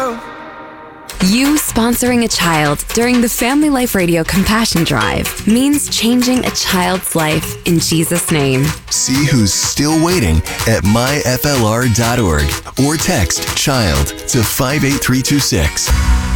You sponsoring a child during the Family Life Radio Compassion Drive means changing a child's life in Jesus' name. See who's still waiting at myflr.org or text CHILD to 58326.